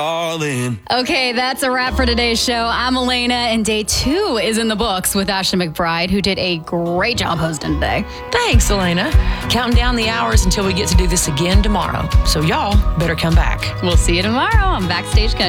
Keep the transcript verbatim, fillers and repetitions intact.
All in. Okay, that's a wrap for today's show. I'm Elena, and day two is in the books with Ashley McBride, who did a great job hosting today. Thanks, Elena. Counting down the hours until we get to do this again tomorrow. So y'all better come back. We'll see you tomorrow on Backstage Country.